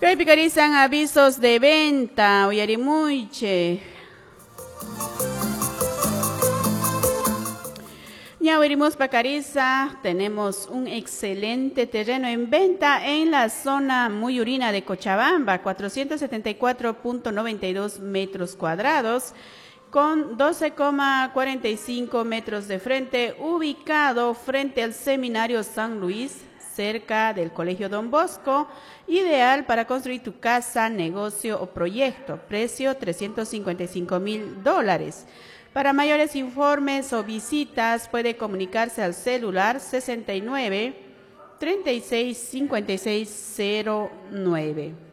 Kay picarizan avisos de venta, Uyarimuiche. Ñahuirimos Pacariza, tenemos un excelente terreno en venta en la zona Muyurina de Cochabamba, 474.92 metros cuadrados, con 12,45 metros de frente, ubicado frente al Seminario San Luis, cerca del Colegio Don Bosco, ideal para construir tu casa, negocio o proyecto. Precio $355.000. Para mayores informes o visitas puede comunicarse al celular 69 36 56 09.